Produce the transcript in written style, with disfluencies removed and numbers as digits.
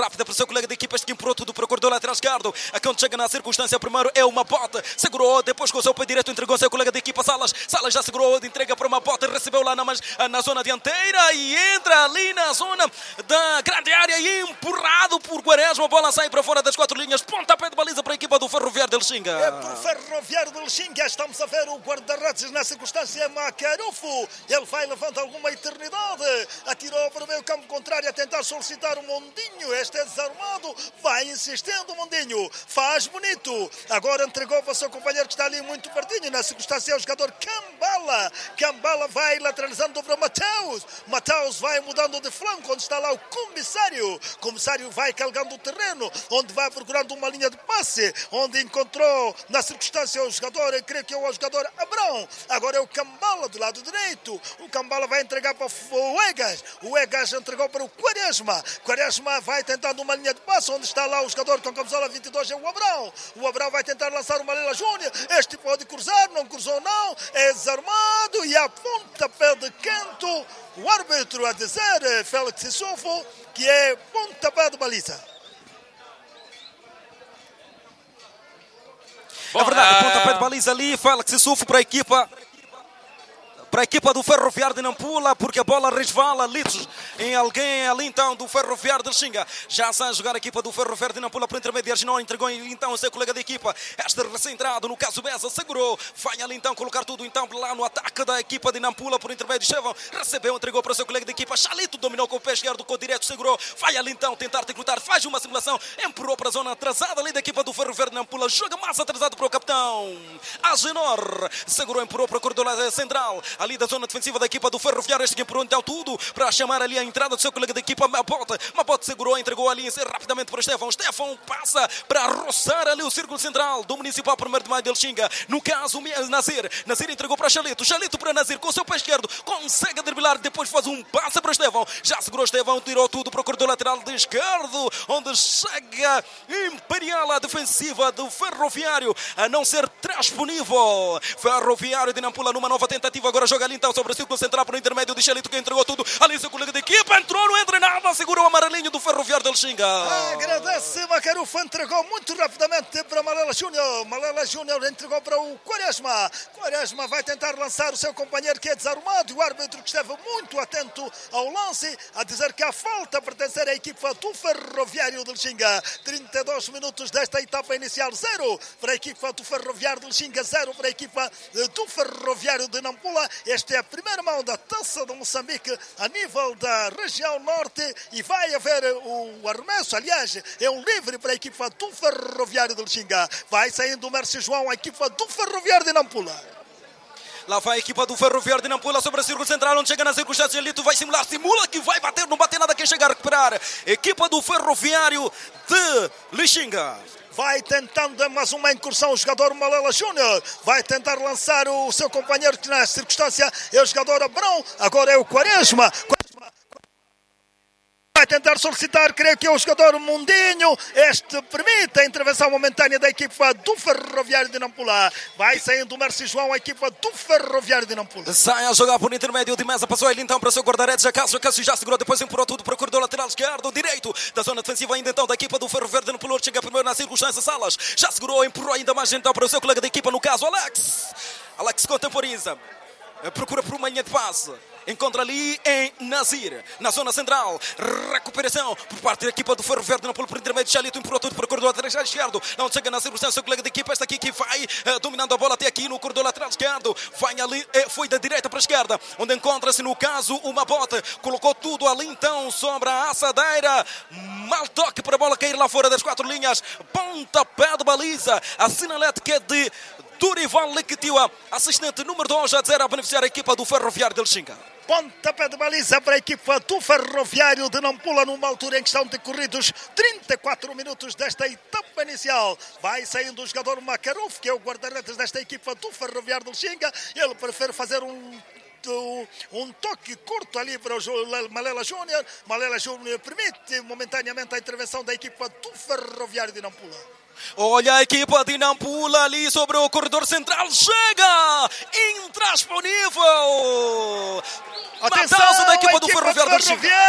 rápida para o seu colega de equipa, este que empurrou tudo para o corredor lateral esquerdo. Aqui onde chega na circunstância, primeiro é uma bota, segurou, depois com o seu pé direito entregou ao seu colega de equipa, Salas já segurou, entrega para uma bota, recebeu lá na zona dianteira e entra ali na zona da grande área e empurrado por Quaresma, a bola sai para fora das 4 linhas, pontapé de baliza para a equipa do Ferroviário de Lixinga. É para o Ferroviário de Lixinga, estamos a ver o guarda-redes na circunstância, Macarufo, ele vai levando alguma eternidade, atirou para o meio campo contrário a tentar solicitar o Mondinho, este é desarmado, vai insistindo o Mondinho, faz bonito, agora entregou para o seu companheiro que está ali muito pertinho, na circunstância é o jogador Cambala vai lateralizando para Mateus vai mudando de flanco, onde está lá o comissário vai carregando o terreno, onde vai procurando uma linha de passe, onde encontrou na circunstância o jogador, eu creio que é o jogador Abrão, agora é o Cambala do lado direito, o Cambala vai entregar para o Egas entregou para o Quaresma vai tentando uma linha de passe, onde está lá o jogador com a camisola 22 é o Abrão vai tentar lançar uma Lela Júnior, este pode cruzar, não cruzou não, é desarmado e a pontapé de canto, o árbitro a dizer, Félix Sissofo, que é pontapé de baliza. É verdade, pontapé de baliza ali, Félix Sissofo para a equipa do Ferroviário de Nampula, porque a bola resvala em alguém ali então do Ferroviário de Lixinga. Já sai a jogar a equipa do Ferroviário de Nampula por intermédio de Arginó, entregou então ao seu colega de equipa, este recentrado, no caso Beza, segurou, vai ali então colocar tudo então lá no ataque da equipa de Nampula por intermédio de Chevão, recebeu, entregou para o seu colega de equipa, Chalito dominou com o pé esquerdo, com o direito, segurou, vai ali então tentar recrutar, faz uma simulação, empurrou para a zona atrasada ali da equipa do Ferroviário de Nampula, joga mais atrasado para o capitão Agenor, segurou, empurrou para o corredor central, ali da zona defensiva da equipa do Ferroviário, este que empurrou então tudo para chamar ali a entrada do seu colega da equipa, Mabote segurou, entregou ali rapidamente para Estefão passa para roçar ali o círculo central do Municipal 1º de Maio de Lixinga, no caso Nazir entregou para Chalito para Nazir, com o seu pé esquerdo, consegue driblar, depois faz um passe para Estefão, já segurou Estefão, tirou tudo para o corredor lateral de esquerdo, onde chega imperial a defensiva do Ferroviário, a não ser transponível. Ferroviário de Nampula numa nova tentativa, agora joga ali então sobre o círculo central por intermédio de Chalito, que entregou tudo, ali seu colega de equipa, entrou, não entra nada, segura o amarelinho do Ferroviário de Lixinga. Agradece, Macarufo entregou muito rapidamente para Malela Júnior entregou para o Quaresma vai tentar lançar o seu companheiro que é desarmado, e o árbitro que esteve muito atento ao lance, a dizer que a falta pertencer à equipa do Ferroviário de Lixinga. 32 minutos desta etapa inicial, 0 para a equipa do Ferroviário de Lixinga, 0 para a equipa do Ferroviário de Nampula. Esta é a primeira mão da Taça de Moçambique a nível da região norte e vai haver o arremesso, aliás, é um livre para a equipa do Ferroviário de Lixinga. Vai saindo o Mércio João, a equipa do Ferroviário de Nampula. Lá vai a equipa do Ferroviário de Nampula sobre a círculo central, onde chega na circunstância, Lito vai simula que vai bater, não bate nada, quem chega a recuperar. Equipa do Ferroviário de Lixinga. Vai tentando mais uma incursão o jogador Malela Júnior, vai tentar lançar o seu companheiro que na circunstância é o jogador Abrão, agora é o Quaresma. Vai tentar solicitar, creio que é o jogador Mundinho, este permite a intervenção momentânea da equipa do Ferroviário de Nampula. Vai saindo o Mércio João, a equipa do Ferroviário de Nampula. Sai a jogar por intermédio de Mesa, passou ele então para o seu guarda-redes, Cássio já segurou, depois empurrou tudo para o corredor lateral esquerdo, direito da zona defensiva ainda então da equipa do Ferroviário de Nampula, chega primeiro na circunstância, Salas já segurou, empurrou ainda mais então para o seu colega da equipa, no caso Alex contemporiza, procura por uma linha de passe, encontra ali em Nazir, na zona central, recuperação por parte da equipa do Ferroviário de Nampula por intermédio de Chalito, empurrou tudo para o corredor lateral esquerdo, não chega na circunstância, seu colega de equipa, esta aqui que vai dominando a bola até aqui no corredor lateral esquerdo, vai ali, foi da direita para a esquerda, onde encontra-se no caso uma bota, colocou tudo ali então sobre a assadeira, mal toque para a bola cair lá fora das 4 linhas, pontapé de baliza, a sinalética é de Dorival Lequetiva, assistente número 2 a dizer a beneficiar a equipa do Ferroviário de Lixinga. Pontapé de baliza para a equipa do Ferroviário de Nampula numa altura em que estão decorridos 34 minutos desta etapa inicial. Vai saindo o jogador Macaruf, que é o guarda-redes desta equipa do Ferroviário de Lixinga. Ele prefere fazer um toque curto ali para o Malela Júnior. Malela Júnior permite momentaneamente a intervenção da equipa do Ferroviário de Nampula. Olha a equipa de Nampula ali sobre o corredor central. Chega! Intransponível! Atenção Matança da equipa do Ferroviário de Lixinga.